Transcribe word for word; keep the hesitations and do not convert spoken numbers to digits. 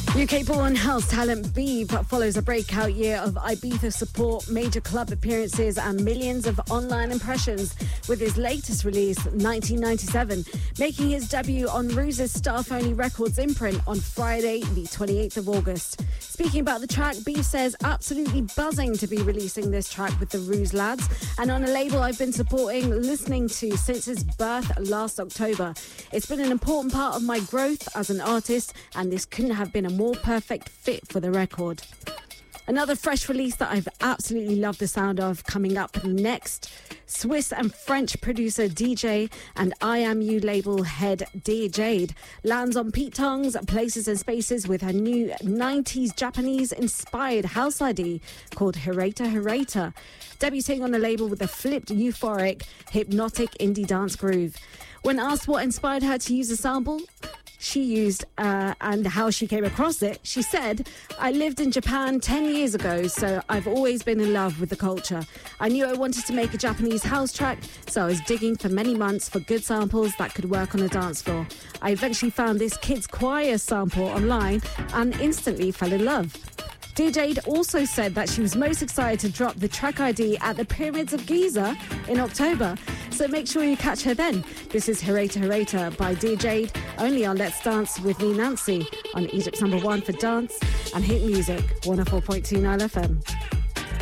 U K-born house talent Beeb follows a breakout year of Ibiza support, major club appearances and millions of online impressions with his latest release, nineteen ninety-seven, making his debut on Ruse's Starphony Records imprint on Friday, the twenty-eighth of August. Speaking about the track, Beeb says, absolutely buzzing to be releasing this track with the Ruse lads and on a label I've been supporting, listening to since its birth last October. It's been an important part of my growth as an artist and this couldn't have been a more perfect fit for the record. Another fresh release that I've absolutely loved the sound of coming up next. Swiss and French producer D J and I Am You label head Dear Jade lands on Pete Tong's Places and Spaces with her new nineties Japanese-inspired house I D called Hirata Hirata, debuting on the label with a flipped, euphoric, hypnotic indie dance groove. When asked what inspired her to use a sample she used uh, and how she came across it, she said, I lived in Japan ten years ago, so I've always been in love with the culture. I knew I wanted to make a Japanese house track, so I was digging for many months for good samples that could work on a dance floor. I eventually found this Kids Choir sample online and instantly fell in love. D J also said that she was most excited to drop the track I D at the Pyramids of Giza in October, so make sure you catch her then. This is Hirata Hirata by D J, only on Let's Dance with me, Nancy, on Egypt's number one for dance and hit music, one oh four point two Nile F M.